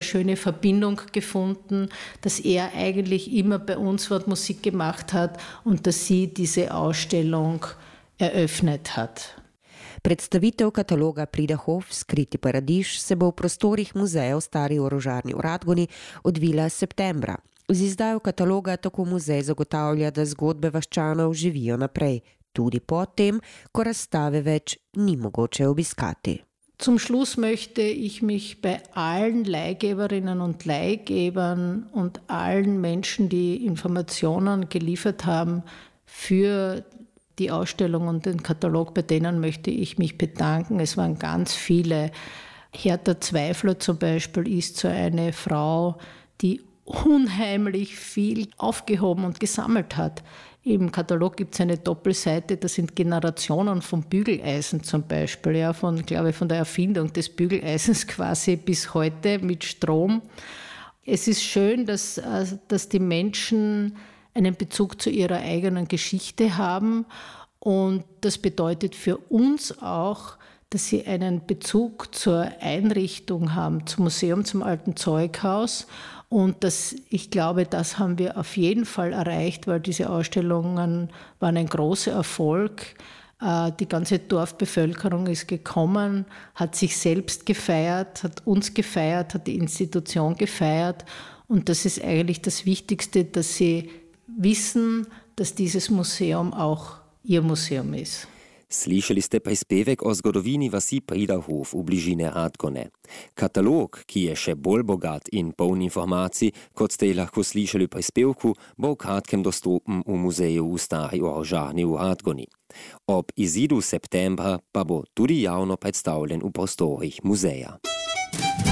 schöne Verbindung gefunden, dass er eigentlich immer bei uns Musik gemacht hat und dass sie diese Ausstellung eröffnet hat. Predstavitev kataloga Prida Hof Skriti paradiž se bo v prostorih muzeja v Stari orožarni v Radgoni odvila septembra. Z izdajo kataloga tako muzej zagotavlja, da zgodbe vaščanov živijo naprej, tudi po tem, ko razstave več ni mogoče obiskati. Zum Schluss möchte ich mich bei allen Leihgeberinnen und Leihgebern und allen Menschen, die Informationen geliefert haben für die Ausstellung und den Katalog, bei denen möchte ich mich bedanken. Es waren ganz viele. Hertha Zweifler zum Beispiel ist so eine Frau, die unheimlich viel aufgehoben und gesammelt hat. Im Katalog gibt es eine Doppelseite, da sind Generationen von Bügeleisen zum Beispiel, ja, von der Erfindung des Bügeleisens quasi bis heute mit Strom. Es ist schön, dass die Menschen einen Bezug zu ihrer eigenen Geschichte haben und das bedeutet für uns auch, dass sie einen Bezug zur Einrichtung haben, zum Museum, zum Alten Zeughaus. Und ich glaube, das haben wir auf jeden Fall erreicht, weil diese Ausstellungen waren ein großer Erfolg. Die ganze Dorfbevölkerung ist gekommen, hat sich selbst gefeiert, hat uns gefeiert, hat die Institution gefeiert. Und das ist eigentlich das Wichtigste, dass sie wissen, dass dieses Museum auch ihr Museum ist. Slišali ste prispevek o zgodovini vasi Prida Hof v bližine Radgone. Katalog, ki je še bolj bogat in poln informacij, kot ste lahko slišali v prispevku, bo v kratkem dostopen v muzeju v Stari orožarni v Radgoni. Ob izidu septembra pa bo tudi javno predstavljen v prostorih muzeja.